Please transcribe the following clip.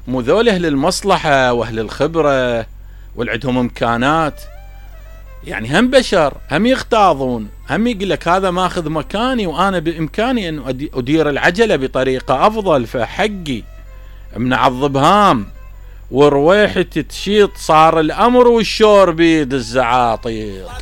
مو ذول اهل المصلحة واهل الخبرة والعندهم امكانات، يعني هم بشر، هم يغتاظون، هم يقول لك هذا ماخذ مكاني وانا بامكاني ان ادير العجلة بطريقة افضل، فحقي امنع الضبهام ورويحة تشيط، صار الامر والشور بيد الزعاطيط.